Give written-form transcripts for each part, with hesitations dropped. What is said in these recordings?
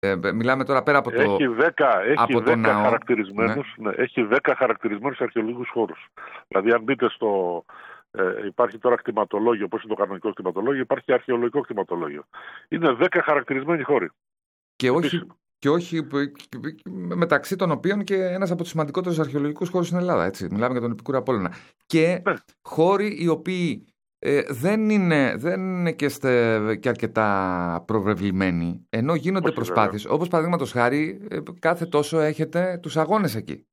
Μιλάμε τώρα πέρα από το. Έχει 10 ναό. χαρακτηρισμένους, ναι, έχει 10 χαρακτηρισμένους αρχαιολογικούς χώρους. Δηλαδή, αν μπείτε στο. Υπάρχει τώρα κτηματολόγιο, όπως είναι το κανονικό κτηματολόγιο, υπάρχει αρχαιολογικό κτηματολόγιο. Είναι 10 χαρακτηρισμένοι χώροι. Και όχι μεταξύ των οποίων και ένας από τους σημαντικότερους αρχαιολογικούς χώρους στην Ελλάδα. Έτσι. Μιλάμε για τον Επικούρο Απόλλωνα. Και ναι. χώροι οι οποίοι δεν είναι και αρκετά προβεβλημένοι, ενώ γίνονται προσπάθειες. Όπως παραδείγματος χάρη, κάθε τόσο έχετε τους αγώνες εκεί.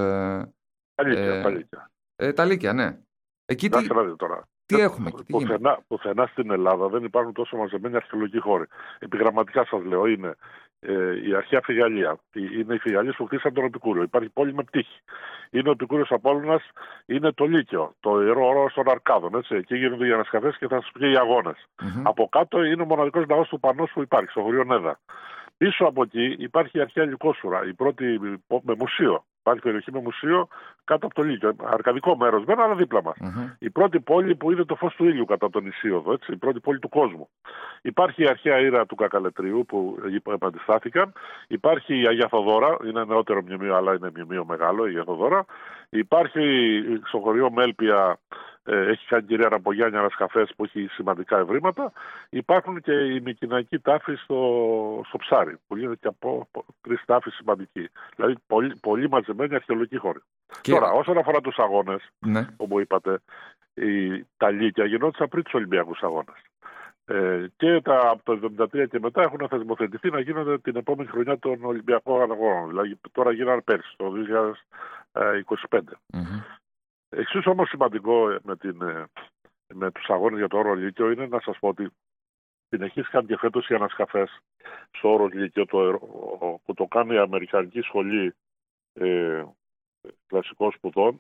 Τα Λύκεια, ναι. Εκεί τι έχουμε εκεί, πουθενά στην Ελλάδα δεν υπάρχουν τόσο μαζεμένοι αρχαιολογικοί χώροι. Επιγραμματικά σας λέω, είναι η αρχαία Φιγαλία. Είναι οι Φιγαλίες που χτίσαν τον Επικούριο. Υπάρχει πόλη με πτύχη. Είναι ο Επικούριος Απόλλωνας, είναι το Λύκειο, το ιερό όρος των Αρκάδων. Έτσι. Εκεί γίνονται οι ανασκαφές και θα σας πει οι αγώνες. Από κάτω είναι ο μοναδικός ναός του Πανός που υπάρχει, στο χωριό Νέδα. Πίσω από εκεί υπάρχει η αρχαία Λυκόσουρα, η πρώτη με μουσείο. Υπάρχει περιοχή με μουσείο κάτω από το Λύκειο. Αρκαδικό μέρος, δεν αλλά δίπλα μας. Η πρώτη πόλη που είδε το φως του ήλιου κατά τον Ισίωδο, έτσι, η πρώτη πόλη του κόσμου. Υπάρχει η αρχαία ήρα του Κακαλετρίου που επαντιστάθηκαν. Υπάρχει η Αγία Θοδώρα, είναι νεότερο μνημείο, αλλά είναι μνημείο μεγάλο, η Αγία Θοδώρα. Υπάρχει στο χωριό Μέλπια. Έχει κάνει κυρία Ραμπογιάννη ανασκαφές που έχει σημαντικά ευρήματα. Υπάρχουν και οι Μικηναϊκοί τάφοι στο Ψάρι, που γίνεται και από 3 τάφοι σημαντικοί. Δηλαδή πολύ μαζεμένοι αρχαιολογικοί χώροι. Τώρα, όσον αφορά τους αγώνες, όπως είπατε, τα Λύκεια γινόντουσαν πριν τους Ολυμπιακούς αγώνες. Και από το 1973 και μετά έχουν θεσμοθετηθεί να γίνονται την επόμενη χρονιά των Ολυμπιακών Αγώνων. Δηλαδή τώρα γίνανε πέρσι, το 2025. Εξίσου όμως σημαντικό με τους αγώνες για το όρο Λύκειο είναι να σας πω ότι συνεχίστηκαν και φέτος οι ανασκαφές στο όρο Λύκειο που το κάνει η Αμερικανική Σχολή Κλασικών Σπουδών,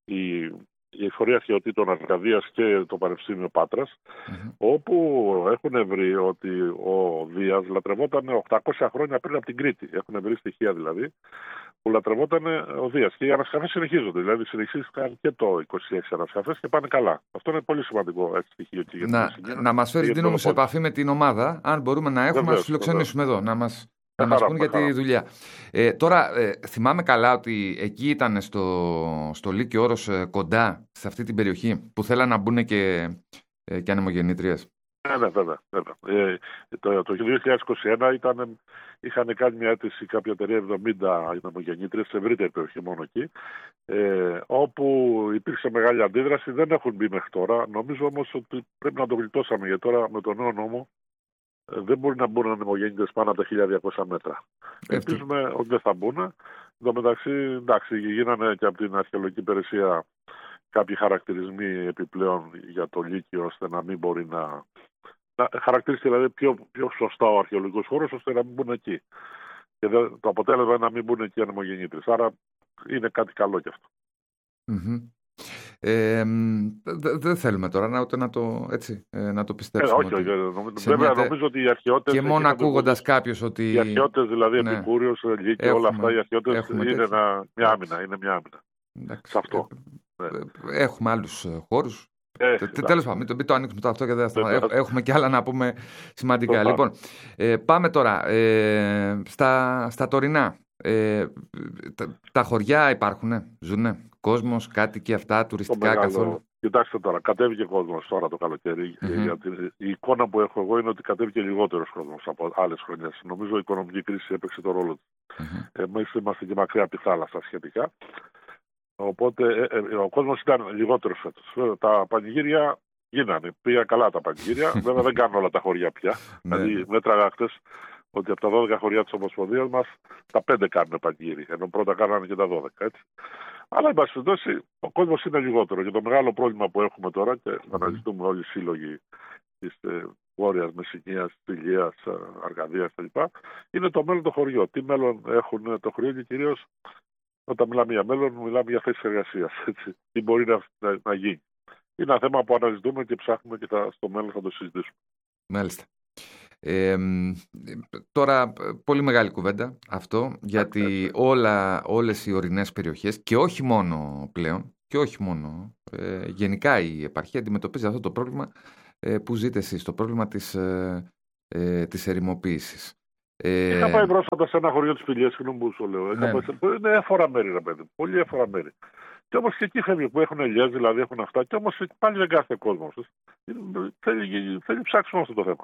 η Εφορία Αρχαιοτήτων Αρκαδίας και το Πανεπιστήμιο Πάτρας, όπου έχουν βρει ότι ο Δίας λατρευόταν 800 χρόνια πριν από την Κρήτη. Έχουν βρει στοιχεία δηλαδή που λατρευόταν ο Δίας. Και οι ανασκαφές συνεχίζονται. Δηλαδή συνεχίστηκαν και το 26 ανασκαφές και πάνε καλά. Αυτό είναι πολύ σημαντικό στοιχείο. Να μας φέρει Δίνο μου σε επαφή με την ομάδα, αν μπορούμε να έχουμε, να τους φιλοξενήσουμε εδώ, να μας πούν για τη δουλειά. Τώρα, θυμάμαι καλά ότι εκεί ήταν στο Λύκειο Όρος κοντά, σε αυτή την περιοχή, που θέλαν να μπουν και ανεμογεννήτριες. Ναι, βέβαια. Το 2021 είχαν κάνει μια αίτηση κάποια εταιρεία 70 ανεμογεννήτριες σε ευρύτερη περιοχή μόνο εκεί, όπου υπήρξε μεγάλη αντίδραση. Δεν έχουν μπει μέχρι τώρα. Νομίζω όμως ότι πρέπει να το γλιτώσαμε, γιατί τώρα με τον νέο νόμο δεν μπορεί να μπουν ανεμογεννήτριες πάνω από τα 1200 μέτρα. Ελπίζουμε ότι δεν θα μπουν. Εν τω μεταξύ, εντάξει, γίνανε και από την αρχαιολογική υπηρεσία κάποιοι χαρακτηρισμοί επιπλέον για το Λύκειο, ώστε να μην μπορεί να χαρακτηρίσει δηλαδή πιο σωστά ο αρχαιολογικός χώρος, ώστε να μην μπουν εκεί. Και το αποτέλεσμα είναι να μην μπουν εκεί οι ανεμογεννήτριες. Άρα είναι κάτι καλό κι αυτό. Δεν θέλουμε τώρα να το πιστέψουμε. Όχι. Βέβαια, νομίζω ότι οι αρχαιότητες. Και μόνο ακούγοντας κάποιος ότι. Οι αρχαιότητες, δηλαδή Επικούριος, Λύκειο, όλα αυτά, οι αρχαιότητες είναι μια άμυνα. Είναι μια άμυνα. Σε αυτό. Έχουμε άλλους χώρους. Τέλος πάντων, μην το ανοίξουμε αυτό και δεν θα. Έχουμε και άλλα να πούμε σημαντικά. Λοιπόν, πάμε τώρα στα τωρινά. Τα χωριά υπάρχουνε, ζουνε κόσμος, κάτοικοι αυτά, τουριστικά καθόλου? Κοιτάξτε τώρα, κατέβηκε κόσμος τώρα το καλοκαίρι. Γιατί η εικόνα που έχω εγώ είναι ότι κατέβηκε λιγότερος κόσμος από άλλες χρονιές. Νομίζω η οικονομική κρίση έπαιξε το ρόλο του. Εμείς είμαστε και μακριά από τη θάλασσα σχετικά. Οπότε ο κόσμος ήταν λιγότερος φέτος. Τα πανηγύρια γίνανε. Πήγαν καλά τα πανηγύρια. Βέβαια δεν κάνουν όλα τα χωριά πια. Δηλαδή μέτραγα χτες ότι από τα 12 χωριά της Ομοσπονδίας μας τα 5 κάνουν πανηγύρι. Ενώ πρώτα κάνανε και τα 12. Έτσι. Αλλά εν πάση περιπτώσει ο κόσμος είναι λιγότερο. Και το μεγάλο πρόβλημα που έχουμε τώρα, και αναζητούμε όλοι οι σύλλογοι της Βόρειας Μεσσηνίας, της Ηλίας, Αρκαδίας κτλ., είναι το μέλλον των χωριών. Τι μέλλον έχουν το χωριό και κυρίως. Όταν μιλάμε για μέλλον, μιλάμε για θέσεις εργασίας. Τι μπορεί να γίνει. Είναι ένα θέμα που αναζητούμε και ψάχνουμε και στο μέλλον θα το συζητήσουμε. Μάλιστα. Τώρα, πολύ μεγάλη κουβέντα αυτό, γιατί όλες οι ορεινές περιοχές, και όχι μόνο πλέον, και όχι μόνο, γενικά η επαρχία αντιμετωπίζει αυτό το πρόβλημα που ζείτε εσείς, το πρόβλημα της ερημοποίησης. Είχα πάει πρόσφατα σε ένα χωριό της Πηλιές, συγγνώμη που σου λέω. Είναι έφορα μέρη, ρε παιδί. Πολύ έφορα μέρη. Και όμως και εκεί φεύγει που έχουν ελιές, δηλαδή έχουν αυτά. Και όμως πάλι δεν κάθεται κόσμος. Θέλει ψάξιμο αυτό το θέμα.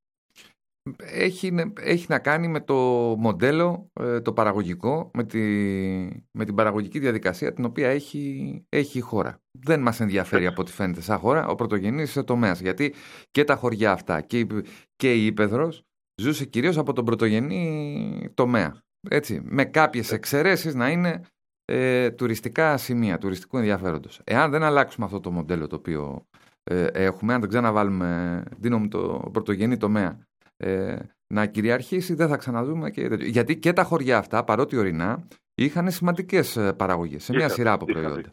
Έχει να κάνει με το μοντέλο, το παραγωγικό, με την παραγωγική διαδικασία την οποία έχει η χώρα. Δεν μας ενδιαφέρει από ό,τι φαίνεται σαν χώρα ο πρωτογενής τομέας. Γιατί και τα χωριά αυτά και η Ήπεδρος ζούσε κυρίως από τον πρωτογενή τομέα. Έτσι, με κάποιες εξαιρέσεις να είναι τουριστικά σημεία, τουριστικού ενδιαφέροντος. Εάν δεν αλλάξουμε αυτό το μοντέλο το οποίο έχουμε, αν δεν ξαναβάλουμε το πρωτογενή τομέα να κυριαρχήσει, δεν θα ξαναδούμε γιατί και τα χωριά αυτά, παρότι ορεινά, είχαν σημαντικές παραγωγές σε μια σειρά από προϊόντα.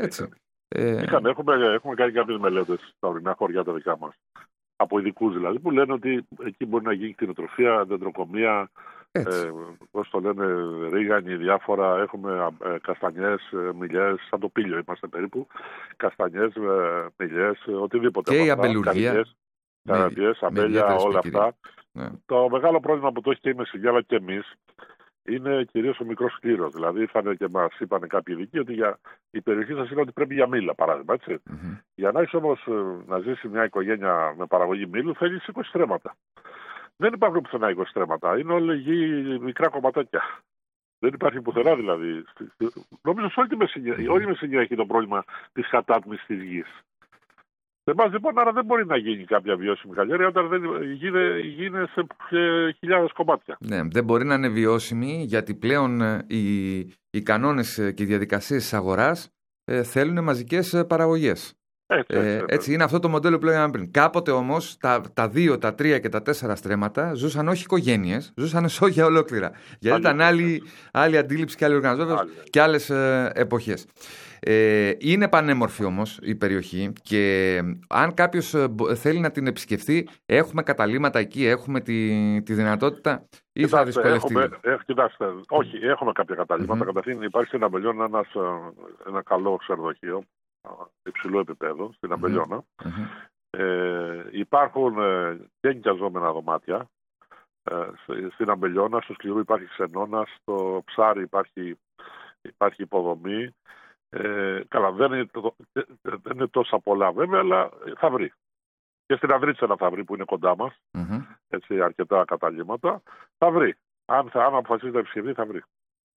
Έχουμε κάνει κάποιες μελέτες στα ορεινά χωριά τα δικά μας, από ειδικούς δηλαδή, που λένε ότι εκεί μπορεί να γίνει κτηνοτροφία, δεντροκομεία, πώς το λένε, ρίγανη, διάφορα. Έχουμε καστανιές, μιλιές, σαν το πήλιο είμαστε περίπου. Καστανιές, μιλιές, οτιδήποτε. Και η αμπελουργία. Καραδιές, αμπέλια, όλα αυτά. Ναι. Το μεγάλο πρόβλημα που το έχει και η Μεσσηνία, αλλά και εμείς, είναι κυρίως ο μικρός κλήρος. Δηλαδή, ήρθαν και μας είπαν κάποιοι ειδικοί ότι η περιοχή σας είναι ότι πρέπει για μήλα, παράδειγμα. Έτσι. Για να έχει όμως να ζήσει μια οικογένεια με παραγωγή μήλου, θέλει 20 στρέμματα. Δεν υπάρχουν πουθενά 20 στρέμματα. Είναι όλη γη μικρά κομματάκια. Δεν υπάρχει πουθενά δηλαδή. Νομίζω σε όλη η Μεσσηνία έχει το πρόβλημα της κατάτμισης της γης. Εμάς λοιπόν, άρα δεν μπορεί να γίνει κάποια βιώσιμη καλλιέργεια όταν γίνει σε χιλιάδες κομμάτια. Ναι, δεν μπορεί να είναι βιώσιμη γιατί πλέον οι κανόνες και οι διαδικασίες της αγοράς θέλουν μαζικές παραγωγές. Έτσι είναι αυτό το μοντέλο που λέγαμε πριν. Κάποτε όμως τα 2, τα 3 και τα 4 στρέμματα ζούσαν όχι οικογένειες, ζούσαν σόγια ολόκληρα. Γιατί ήταν άλλη αντίληψη και άλλοι οργανωμένοι και άλλες εποχές. Είναι πανέμορφη όμως η περιοχή και αν κάποιος θέλει να την επισκεφθεί, έχουμε καταλύματα εκεί, έχουμε τη δυνατότητα ή θα δυσκολευτεί? Κοιτάξτε, όχι, έχουμε κάποια καταλύματα. Καταρχήν υπάρχει στην Αμπελιώνα ένα καλό ξενοδοχείο υψηλού επίπεδου στην Αμπελιώνα. Υπάρχουν και ενοικιαζόμενα δωμάτια. Στην Αμπελιώνα, στο Σκληρού υπάρχει ξενώνα, στο Ψάρι υπάρχει υποδομή. Καλά, δεν είναι τόσα πολλά βέβαια, αλλά θα βρει. Και στην Ανδρίτσενα θα βρει που είναι κοντά μας. Έτσι, αρκετά καταλύματα. Θα βρει. Αν αποφασίσει να επισκεφθεί, θα βρει.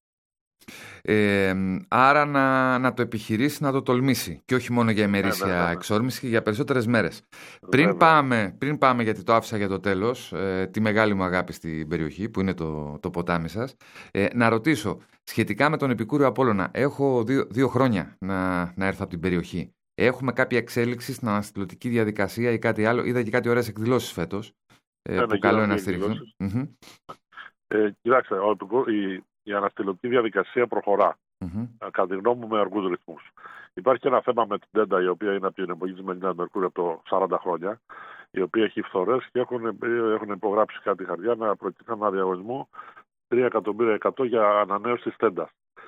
Άρα να το επιχειρήσει, να το τολμήσει και όχι μόνο για ημερήσια εξόρμηση και για περισσότερες μέρες. Πριν πάμε, γιατί το άφησα για το τέλος, τη μεγάλη μου αγάπη στην περιοχή που είναι το ποτάμι σας, να ρωτήσω σχετικά με τον Επικούριο Απόλλωνα. Έχω 2 χρόνια να έρθω από την περιοχή. Έχουμε κάποια εξέλιξη στην αναστηλωτική διαδικασία ή κάτι άλλο? Είδα και κάτι ωραίες εκδηλώσεις φέτος που καλό είναι να στηριχθούν. Κοιτάξτε, η αναστηλωτική διαδικασία προχωρά. Κατά τη γνώμη μου, με αργούς ρυθμούς. Υπάρχει και ένα θέμα με την Τέντα, η οποία είναι από την εποχή της Μελίνας Μερκούρη από το 40 χρόνια, η οποία έχει φθορές και έχουν υπογράψει κάτι χαρτιά να προκύψει ένα διαγωνισμό 3.100.000 για ανανέωση της Τέντας.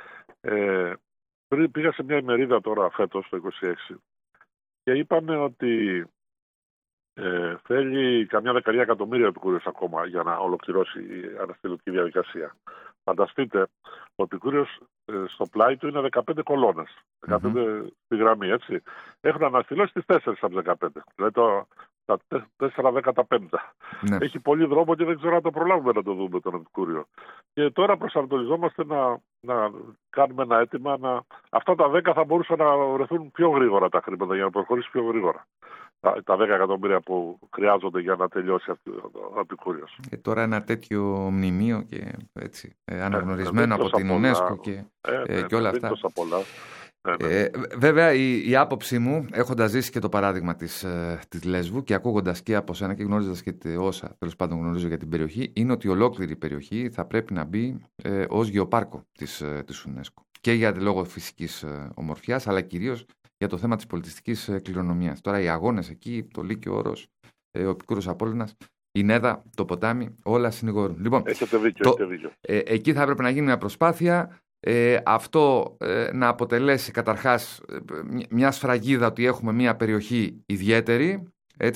Πήγα σε μια ημερίδα τώρα φέτος, το 26, και είπαμε ότι θέλει καμιά 10 εκατομμύρια Επικούριος ακόμα για να ολοκληρώσει η αναστηλωτική διαδικασία. Φανταστείτε, ο Επικούριος στο πλάι του είναι 15 κολόνες. 15 στη γραμμή, έτσι. Έχουν αναστηλώσει τις 4 από 15. Δηλαδή τα 4-15. Ναι. Έχει πολύ δρόμο και δεν ξέρω αν το προλάβουμε να το δούμε τον Επικούριο. Και τώρα προσανατολιζόμαστε να κάνουμε ένα αίτημα. Αυτά τα 10 θα μπορούσαν να βρεθούν πιο γρήγορα τα χρήματα για να προχωρήσει πιο γρήγορα. Τα 10 εκατομμύρια που χρειάζονται για να τελειώσει ο Επικούριος. Τώρα ένα τέτοιο μνημείο και έτσι, αναγνωρισμένο από την UNESCO και όλα αυτά. Βέβαια η άποψή μου, έχοντας ζήσει και το παράδειγμα της Λέσβου και ακούγοντας και από σένα και γνωρίζοντας και όσα τέλος πάντων γνωρίζω για την περιοχή, είναι ότι ολόκληρη η περιοχή θα πρέπει να μπει ως γεωπάρκο της UNESCO. Και για λόγω φυσικής ομορφιάς, αλλά κυρίως για το θέμα της πολιτιστικής κληρονομιάς. Τώρα οι αγώνες εκεί, το Λύκειο Όρος, ο Επικούρος Απόλλωνας, η Νέδα, το ποτάμι, όλα συνηγορούν. Λοιπόν, έχετε δίκιο. Εκεί θα έπρεπε να γίνει μια προσπάθεια. Αυτό να αποτελέσει καταρχάς μια σφραγίδα ότι έχουμε μια περιοχή ιδιαίτερη, έτσι.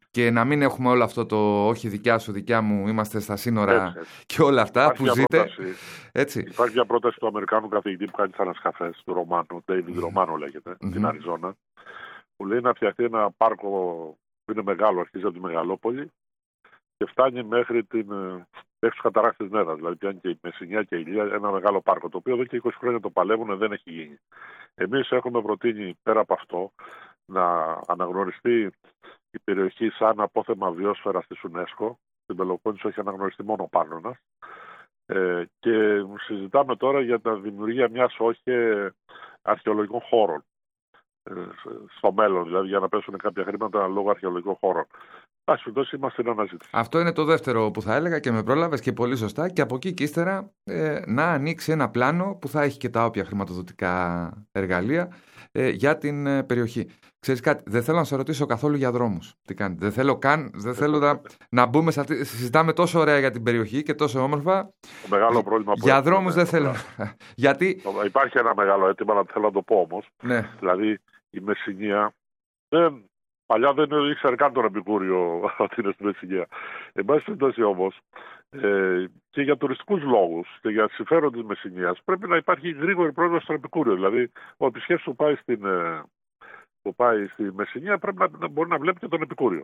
και να μην έχουμε όλο αυτό το όχι δικιά σου, δικιά μου, είμαστε στα σύνορα έτσι. Και όλα αυτά υπάρχει που ζείτε. Έτσι. Υπάρχει μια πρόταση του Αμερικάνου καθηγητή που κάνει ανασκαφές, του Ρωμάνου, David Romano λέγεται, στην Αριζόνα, που λέει να φτιαχτεί ένα πάρκο που είναι μεγάλο, αρχίζει από τη Μεγαλόπολη και φτάνει μέχρι τους καταράκτες Νέδας. Δηλαδή πιάνει και η Μεσσηνιά και η Ηλία, ένα μεγάλο πάρκο, το οποίο εδώ και 20 χρόνια το παλεύουν, δεν έχει γίνει. Εμείς έχουμε προτείνει πέρα από αυτό να αναγνωριστεί η περιοχή σαν απόθεμα βιόσφαιρας της UNESCO. Στην Πελοπόννησο έχει αναγνωριστεί μόνο Πάνωνας. Και συζητάμε τώρα για τη δημιουργία μιας όχι αρχαιολογικών χώρων. Στο μέλλον, δηλαδή για να πέσουν κάποια χρήματα λόγω αρχαιολογικών χώρων. Είμαστε στην αναζήτηση. Αυτό είναι το δεύτερο που θα έλεγα και με πρόλαβες και πολύ σωστά. Και από εκεί και ύστερα να ανοίξει ένα πλάνο που θα έχει και τα όποια χρηματοδοτικά εργαλεία για την περιοχή. Ξέρεις κάτι, δεν θέλω να σε ρωτήσω καθόλου για δρόμους. Τι κάνετε. Δεν θέλω να μπούμε σε αυτή. Συζητάμε τόσο ωραία για την περιοχή και τόσο όμορφα. Το μεγάλο πρόβλημα που για δρόμους δεν θέλω. Γιατί... Υπάρχει ένα μεγάλο αίτημα, αλλά θέλω να το πω όμως. Ναι. Δηλαδή η Μεσσηνία παλιά δεν ήξερε καν τον Επικούριο ότι είναι στη Μεσσηνία. Εν πάση περιπτώσει όμως, και για τουριστικούς λόγους και για συμφέρον της Μεσσηνίας πρέπει να υπάρχει γρήγορη πρόσβαση στον Επικούριο. Δηλαδή, ο επισκέπτης που πάει στη Μεσσηνία πρέπει να μπορεί να βλέπει και τον Επικούριο.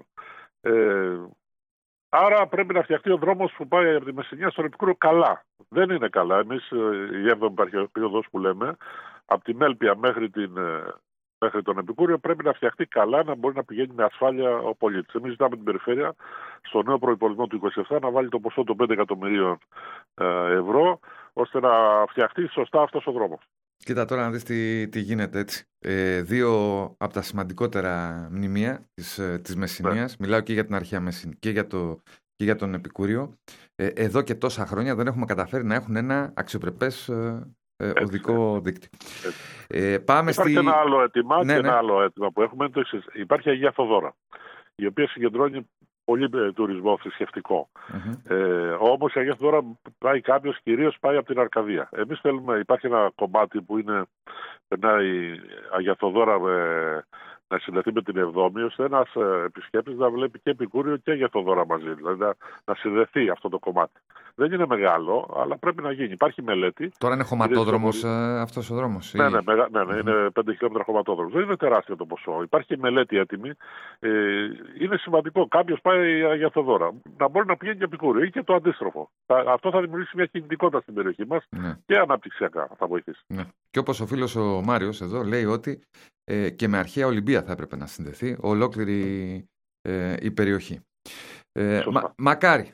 Άρα πρέπει να φτιαχτεί ο δρόμος που πάει από τη Μεσσηνία στον Επικούριο καλά. Δεν είναι καλά. Εμείς, η 7η περίοδος που λέμε, από τη Μέλπια μέχρι τον Επικούριο πρέπει να φτιαχτεί καλά, να μπορεί να πηγαίνει με ασφάλεια ο πολίτης. Εμείς ζητάμε την περιφέρεια στο νέο προϋπολογισμό του 27 να βάλει το ποσό των 5 εκατομμυρίων ευρώ ώστε να φτιαχτεί σωστά αυτός ο δρόμος. Κοίτα τώρα να δεις τι γίνεται έτσι. Δύο από τα σημαντικότερα μνημεία της Μεσσηνίας, μιλάω και για την αρχαία Μεσσηνία και για τον Επικούριο, εδώ και τόσα χρόνια δεν έχουμε καταφέρει να έχουν ένα αξιοπρεπές οδικό δίκτυο. Υπάρχει ένα άλλο αίτημα και ένα άλλο αίτημα που έχουμε. Υπάρχει η Αγία Θοδόρα, η οποία συγκεντρώνει πολύ τουρισμό θρησκευτικό. Όμως η Αγία Θοδόρα πάει κάποιος, κυρίως πάει από την Αρκαδία. Εμείς θέλουμε, υπάρχει ένα κομμάτι που περνάει η Αγία Θοδόρα να συνδεθεί με την 7η, ώστε ένας επισκέπτης να βλέπει και Επικούριο και Αγία Θοδόρα μαζί. Δηλαδή να συνδεθεί αυτό το κομμάτι. Δεν είναι μεγάλο, αλλά πρέπει να γίνει. Υπάρχει μελέτη. Τώρα είναι χωματόδρομος αυτός ο δρόμος. Ναι, είναι 5 χιλιόμετρα χωματόδρομος. Δεν είναι τεράστιο το ποσό. Υπάρχει μελέτη έτοιμη. Είναι σημαντικό κάποιος πάει Αγία Θοδόρα να μπορεί να πηγαίνει και Επικούριο ή και το αντίστροφο. Αυτό θα δημιουργήσει μια κινητικότητα στην περιοχή μας και αναπτυξιακά θα βοηθήσει. Ναι. Και όπως ο φίλος ο Μάριος εδώ λέει ότι και με αρχαία Ολυμπία θα έπρεπε να συνδεθεί ολόκληρη η περιοχή. Μακάρι.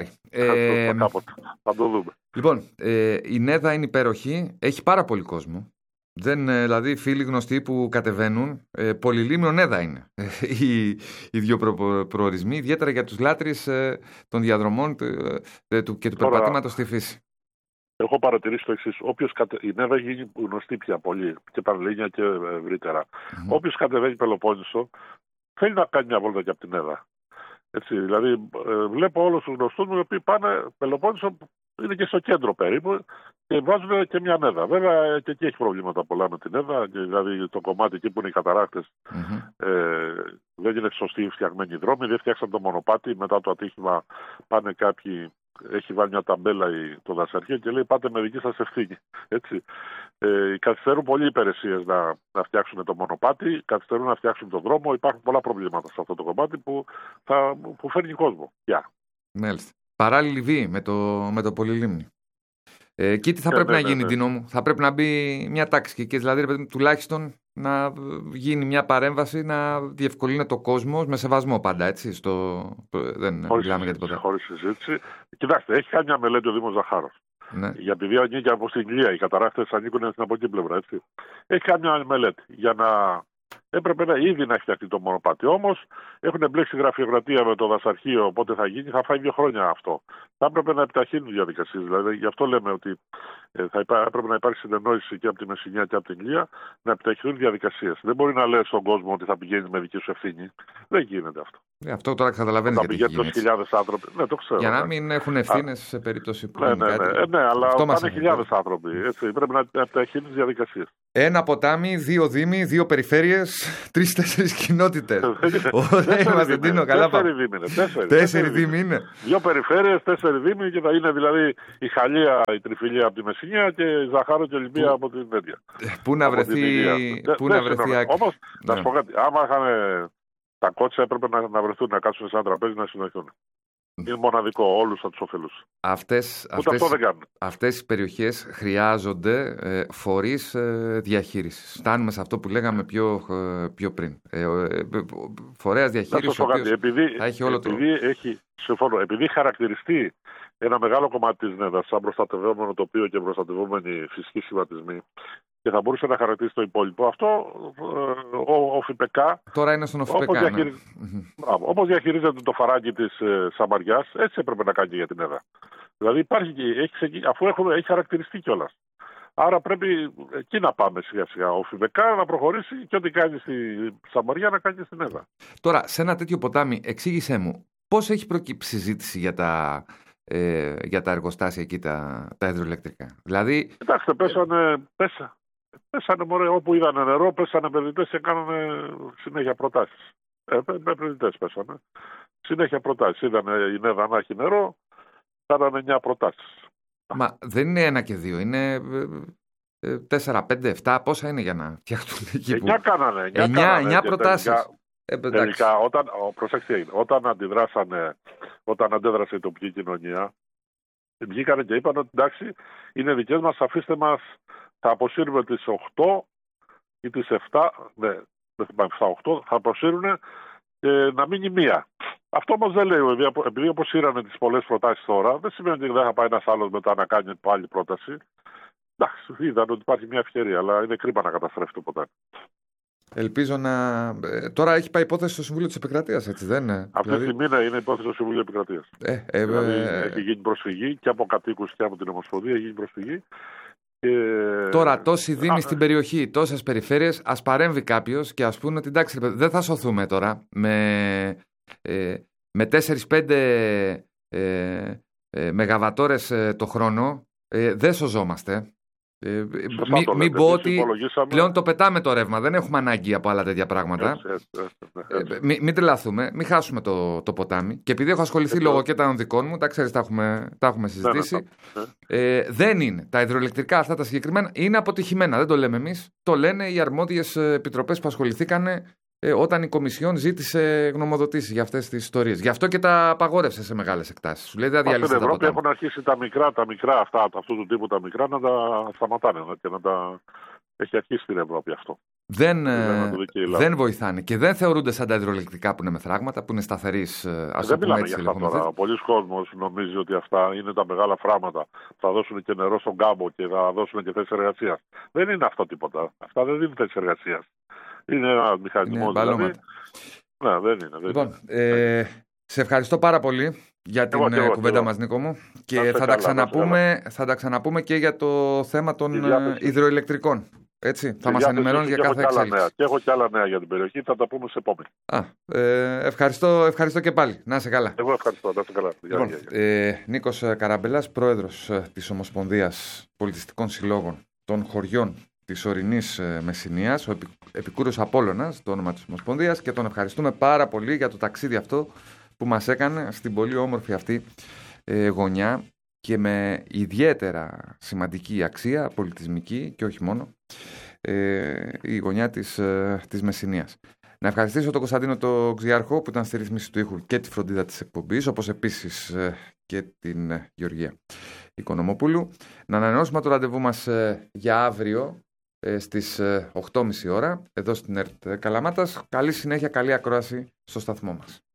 Θα το δούμε. Λοιπόν, η Νέδα είναι υπέροχη, έχει πάρα πολύ κόσμο. Δηλαδή, φίλοι γνωστοί που κατεβαίνουν, Πολυλίμνιο Νέδα είναι οι δύο προορισμοί, ιδιαίτερα για τους λάτρεις των διαδρομών και του περπατήματος στη φύση. Έχω παρατηρήσει το εξής. Η Νέδα έχει γίνει γνωστή πια πολύ και Πανελλήνια και ευρύτερα. Όποιος κατεβαίνει Πελοπόννησο θέλει να κάνει μια βόλτα και από την Νέδα. Έτσι, δηλαδή, βλέπω όλους τους γνωστούς μου οι οποίοι πάνε Πελοπόννησο, είναι και στο κέντρο περίπου και βάζουν και μια Νέδα. Βέβαια και εκεί έχει προβλήματα πολλά με την Νέδα, δηλαδή το κομμάτι εκεί που είναι οι καταράκτες δεν είναι σωστοί φτιαγμένοι δρόμοι, δεν φτιάξαν το μονοπάτι. Μετά το ατύχημα πάνε κάποιοι. Έχει βάλει μια ταμπέλα το δασαρχείο και λέει πάτε με δική σας ευθύνη. Έτσι. Καθυστερούν πολλοί υπηρεσίες να φτιάξουν το μονοπάτι, καθυστερούν να φτιάξουν τον δρόμο. Υπάρχουν πολλά προβλήματα σε αυτό το κομμάτι που φέρνει κόσμο. Μάλιστα. Παράλληλη βή με το Πολυλίμνη. Εκεί τι θα πρέπει να γίνει, Ντίνο μου? Θα πρέπει να μπει μια τάξη και δηλαδή τουλάχιστον να γίνει μια παρέμβαση να διευκολύνει το κόσμο με σεβασμό πάντα, έτσι. Δεν μιλάμε για τίποτα. Χωρίς συζήτηση. Κοιτάξτε, έχει κάνει μια μελέτη ο Δήμος Ζαχάρος. Ναι. Για επειδή ανήκει από στην Ηλία, οι καταράκτες ανήκουν στην από εκεί πλευρά. Έτσι. Έχει κάνει μια μελέτη για να. Έπρεπε ήδη να έχει φτιαχτεί το μονοπάτι. Όμως έχουν μπλέξει γραφειοκρατία με το δασαρχείο. Οπότε θα γίνει, θα φάει 2 χρόνια αυτό. Θα έπρεπε να επιταχύνουν οι διαδικασίες. Δηλαδή, γι' αυτό λέμε ότι θα έπρεπε να υπάρχει συνεννόηση και από τη Μεσσηνία και από την Ηλία να επιταχυνούν οι διαδικασίες. Δεν μπορεί να λες στον κόσμο ότι θα πηγαίνει με δική σου ευθύνη. Δεν γίνεται αυτό. Αυτό τώρα καταλαβαίνεις γιατί πηγαίνει τόσοι χιλιάδες άνθρωποι. Ναι, το ξέρω. Για να μην έχουν ευθύνες σε περίπτωση που ναι, αλλά πάνε χιλιάδες άνθρωποι. Έτσι, πρέπει να επιταχύνεις διαδικασίες. Ένα ποτάμι, 2 δήμοι, 2 περιφέρειες, 3-4 κοινότητες. Ωραία, είμαστε, Τίνο, καλά πάμε. 4 δήμοι είναι. 2 περιφέρειες, 4 δήμοι και θα είναι δηλαδή η Χαλία, η Τριφυλία από τη Μεσσηνία και η Ζαχάρο και η Ολυμπία από την Τέτοια. Πού να βρεθεί. Όμως, να σου πω κάτι, άμα είχαμε. Τα κότσια έπρεπε να βρεθούν, να κάτσουν σε ένα τραπέζι να συνοηθούν. Είναι μοναδικό, όλους θα τους ωφελούσε. Αυτές οι περιοχές χρειάζονται φορείς διαχείρισης. Φτάνουμε σε αυτό που λέγαμε πιο πριν. Φορέας διαχείρισης, ο οποίος θα έχει όλο το... Επειδή χαρακτηριστεί ένα μεγάλο κομμάτι της ΝΕΔΑ σαν προστατευόμενο τοπίο και προστατευόμενοι φυσικοί σχηματισμοί και θα μπορούσε να χαρακτηρίσει το υπόλοιπο. Αυτό ο ΦΠΚ, τώρα είναι στον ΦΠΚ, όπως διαχειρίζεται το φαράγγι της Σαμαριάς, έτσι έπρεπε να κάνει και για την ΕΔΑ. Δηλαδή αφού έχει χαρακτηριστεί κιόλας. Άρα πρέπει εκεί να πάμε σιγά σιγά. Ο ΦΠΚ να προχωρήσει και ό,τι κάνει στη Σαμαριά να κάνει και στην ΕΔΑ. Τώρα, σε ένα τέτοιο ποτάμι, εξήγησέ μου, πώς έχει προκύψει συζήτηση για τα εργοστάσια εκεί, τα υδροελεκτρικά? Δηλαδή... Κοιτάξτε, πέσανε μωρέ, όπου είδανε νερό, πέσανε επενδυτές και κάνανε συνέχεια προτάσεις. Επενδυτές πέσανε. Συνέχεια προτάσεις. Είδανε η ΝΕΔΑ να έχει νερό, κάνανε 9 προτάσεις. Μα δεν είναι 1 και 2, είναι 4, 5, 7. Πόσα είναι για να φτιαχτούν εκεί? 9 κάνανε. 9 προτάσεις. Τελικά, όταν αντέδρασε η τοπική κοινωνία, βγήκανε και είπαν ότι εντάξει, είναι δικές μας, αφήστε μας, θα αποσύρουμε τις 8 ή τις 7, ναι, δεν θυμάμαι, 7-8, θα αποσύρουν και να μείνει μία. Αυτό όμως δεν λέει, επειδή αποσύρανε τις πολλές προτάσεις τώρα, δεν σημαίνει ότι δεν θα πάει ένας άλλος μετά να κάνει πάλι πρόταση. Εντάξει, είδαν ότι υπάρχει μια ευκαιρία, αλλά είναι κρίμα να καταστρέφει το ποτάμι. Ελπίζω να. Τώρα έχει πάει υπόθεση στο Συμβούλιο της Επικρατείας, έτσι δεν είναι? Αυτή τη στιγμή είναι υπόθεση στο Συμβούλιο Επικρατείας. Δηλαδή έχει γίνει προσφυγή και από κατοίκους και από την Ομοσπονδία έχει γίνει προσφυγή. Τώρα, τόσοι δήμοι στην περιοχή, τόσες περιφέρειες, ας παρέμβει κάποιος και ας πούνε ότι εντάξει, δεν θα σωθούμε τώρα με 4-5 μεγαβατόρες το χρόνο, δεν σωζόμαστε. Μην πω ότι πλέον το πετάμε το ρεύμα, δεν έχουμε ανάγκη από άλλα τέτοια πράγματα. Μην τρελαθούμε, μην χάσουμε το ποτάμι. Και επειδή έχω ασχοληθεί λόγω και των δικών μου, τα ξέρεις, τα έχουμε συζητήσει. Δεν είναι. Τα υδροελεκτρικά αυτά τα συγκεκριμένα είναι αποτυχημένα. Δεν το λέμε εμείς. Το λένε οι αρμόδιες επιτροπές που ασχοληθήκαν όταν η Κομισιόν ζήτησε γνωμοδοτήσεις για αυτές τις ιστορίες. Γι' αυτό και τα απαγόρευσε σε μεγάλες εκτάσεις. Σου λέει, στην Ευρώπη έχουν αρχίσει τα μικρά αυτά, αυτού του τύπου τα μικρά, να τα σταματάνε και να τα. Έχει αρχίσει στην Ευρώπη αυτό. Δεν βοηθάνε και δεν θεωρούνται σαν τα υδροελεκτρικά που είναι με φράγματα, που είναι σταθερείς. Δεν μιλάμε για αυτά τώρα. Πολλοί κόσμος νομίζει ότι αυτά είναι τα μεγάλα φράγματα. Θα δώσουν και νερό στον κάμπο και θα δώσουν και θέσεις εργασίας. Δεν είναι αυτό τίποτα. Αυτά δεν δίνουν θέσεις εργασίας. Είναι ένα μηχανισμό. Δηλαδή. Ναι, δεν είναι. Λοιπόν, σε ευχαριστώ πάρα πολύ για την κουβέντα μας, Νίκο μου. Και θα τα ξαναπούμε και για το θέμα των υδροηλεκτρικών. Έτσι, θα μας ενημερώνει για κάθε εξέλιξη. Και έχω και άλλα νέα για την περιοχή, θα τα πούμε σε επόμενη. Ευχαριστώ και πάλι. Να είσαι καλά. Εγώ ευχαριστώ, να είσαι καλά. Λοιπόν, Νίκος Καραμπελάς, πρόεδρος της Ομοσπονδίας Πολιτιστικών Συλλόγων των Χωριών της Ορεινής Μεσσηνίας, ο Επικούρος Απόλλωνας, το όνομα της Ομοσπονδίας, και τον ευχαριστούμε πάρα πολύ για το ταξίδι αυτό που μας έκανε στην πολύ όμορφη αυτή γωνιά και με ιδιαίτερα σημαντική αξία πολιτισμική και όχι μόνο, η γωνιά της Μεσσηνίας. Να ευχαριστήσω τον Κωνσταντίνο τον Ξιάρχο που ήταν στη ρύθμιση του ήχου και τη φροντίδα της εκπομπής, όπως επίσης και την Γεωργία Οικονομοπούλου. Να ανανεώσουμε το ραντεβού μας για αύριο στις 8.30 ώρα εδώ στην ΕΡΤ Καλαμάτας. Καλή συνέχεια, καλή ακρόαση στο σταθμό μας.